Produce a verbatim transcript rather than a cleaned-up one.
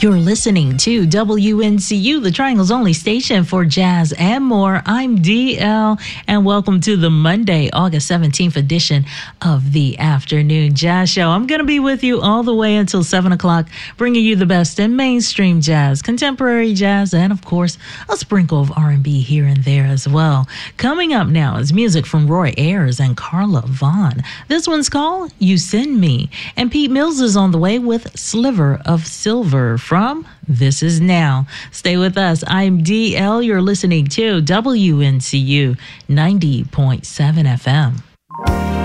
You're listening to W N C U, the Triangle's only station for jazz and more. I'm D L, and welcome to the Monday, August seventeenth edition of the Afternoon Jazz Show. I'm going to be with you all the way until seven o'clock, bringing you the best in mainstream jazz, contemporary jazz, and, of course, a sprinkle of R and B here and there as well. Coming up now is music from Roy Ayers and Carla Vaughn. This one's called You Send Me, and Pete Mills is on the way with Sliver of Silver from This Is Now. Stay with us. I'm D L. You're listening to W N C U ninety point seven F M.